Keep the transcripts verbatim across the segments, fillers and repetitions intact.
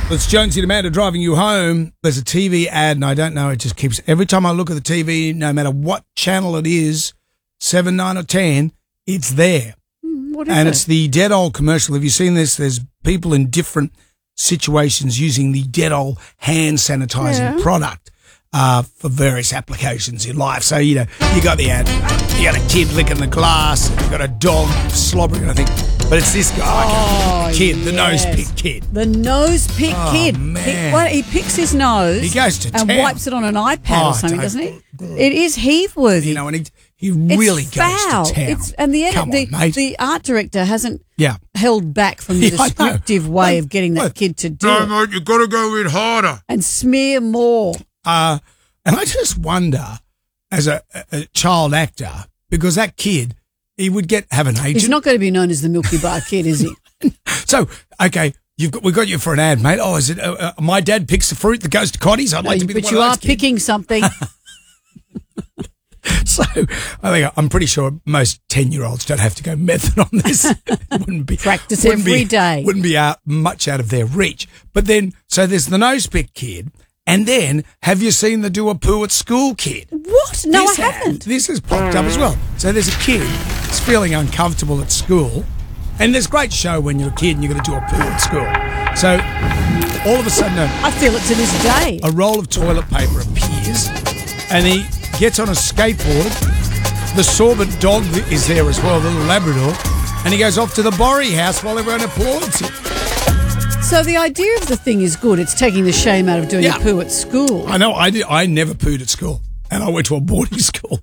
It's Jonesy and Amanda driving you home. There's a T V ad, and I don't know, it just keeps, every time I look at the T V, no matter what channel it is, seven, nine or ten, it's there. What is and it? it's the Dettol commercial. Have you seen this? There's people in different situations using the Dettol hand sanitizing Yeah. product uh, for various applications in life. So, you know, you got the ad, you got a kid licking the glass, you got a dog slobbering, I think. But it's this guy, Oh, kid, the yes. nose pick kid. The nose pick Oh, kid. man. He, well, he picks his nose. He goes to and town. wipes it on an iPad Oh, or something, don't- doesn't he? It is heave-worthy. You know, and he, he It's really foul. goes to town. It's, and the, edit, Come the, on, mate. the art director hasn't yeah. held back from the Yeah, I know. descriptive way Mate, of getting that look, kid to do No, it mate, you got to go in harder. and smear more. Uh, and I just wonder, as a, a child actor, because that kid, he would get have an agent. He's not going to be known as the Milky Bar Kid, is he? So, okay, you've got, we got you for an ad, mate. Oh, is it? Uh, uh, my dad picks the fruit that goes to Connie's. I'd No, like to be but the one you of are those kids. picking something. So, I think I'm pretty sure most ten-year-olds don't have to go method on this. It wouldn't be Practice wouldn't every be, day. Wouldn't be out, much out of their reach. But then, so there's the nose pick kid, and then have you seen the do a poo at school kid? What? No, This I ad- haven't. This has popped up as well. So there's a kid that's feeling uncomfortable at school, and there's a great show when you're a kid and you're going to do a poo at school. So all of a sudden, a, I feel it to this day. a roll of toilet paper appears, and he gets on a skateboard. The sorbent dog is there as well, the little Labrador, and he goes off to the Borry house while everyone applauds him. So the idea of the thing is good. It's taking the shame out of doing Yeah. a poo at school. I know, I did. I never pooed at school, and I went to a boarding school.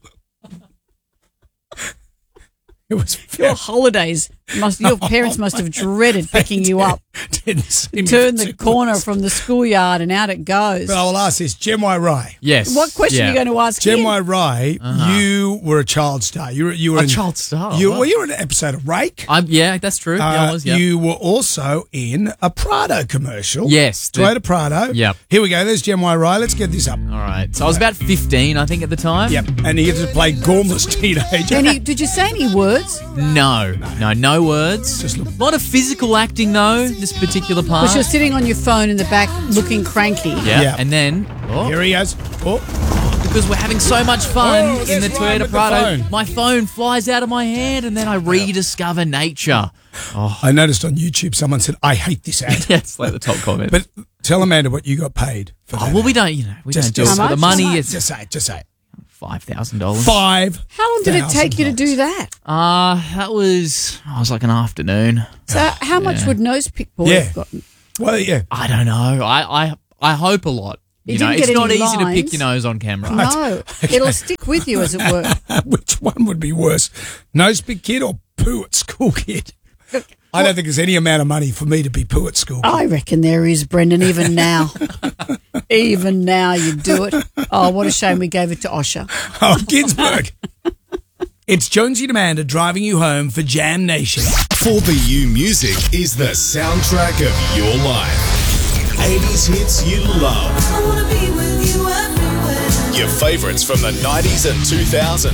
It was Your holidays must. Your parents must have dreaded picking you up. Didn't seem Turn to the do corner much. from the schoolyard and out it goes. But I will ask this, Jem Y. Rai. Yes. What question yeah. are you going to ask Jem him? Y. Rai, you were a child star. You were you were A in, child star, You wow. well, you were in an episode of Rake. I'm, yeah, that's true. yeah, I Uh, was, yeah. You were also in a Prado commercial. Yes, the- Toyota Prado. Yep. Here we go. There's Jem Y. Rai. Let's get this up. All right. So I was about fifteen, I think, at the time. Yep. And he gets to play gormless teenager. Any, did you say any words? No, no, no words. Just look- a lot of physical acting, though, this particular part. Because you're sitting on your phone in the back looking cranky. yeah. Yeah. And then, oh, Here he goes. Oh, because we're having so much fun Oh, in there's the Ryan Toyota with the Prado, phone. my phone flies out of my hand, and then I rediscover nature. I noticed on YouTube someone said, I hate this ad. Yeah, it's like the top comment. But tell Amanda what you got paid for oh, that. well, we don't, you know, we Just- don't do just- it How for the much? money. How much? It's Just say it. Just say it. five thousand dollars. Five. How long did it take you to do that? Uh, that was, oh, it was like an afternoon. So how much Yeah. would Nose Pick Boy Yeah. have gotten? Well, yeah. I don't know. I, I, I hope a lot. You You know, didn't it's get not any easy to pick lines? your nose on camera. No, it'll stick with you, as it were. Which one would be worse? Nose pick kid or poo at school kid? I don't think there's any amount of money for me to be poo at school kid. I reckon there is, Brendan, even now. Even now you'd do it. Oh, what a shame we gave it to Osher. Oh, Ginsburg. It's Jonesy and Amanda driving you home for Jam Nation. four B U Music is the soundtrack of your life. eighties hits you love. I wanna be with you everywhere. Your favourites from the nineties and two thousands.